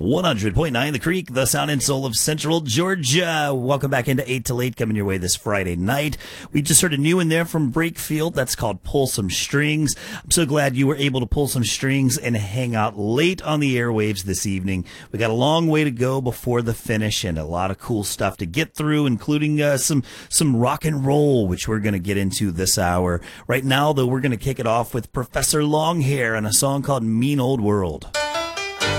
100.9 The Creek, the sound and soul of Central Georgia. Welcome back into 8 to Late, coming your way this Friday night. We just heard a new one there from Breakfield. That's called Pull Some Strings. I'm so glad you were able to pull some strings and hang out late on the airwaves this evening. We got a long way to go before the finish and a lot of cool stuff to get through, including some rock and roll, which we're going to get into this hour. Right now, though, we're going to kick it off with Professor Longhair and a song called Mean Old World.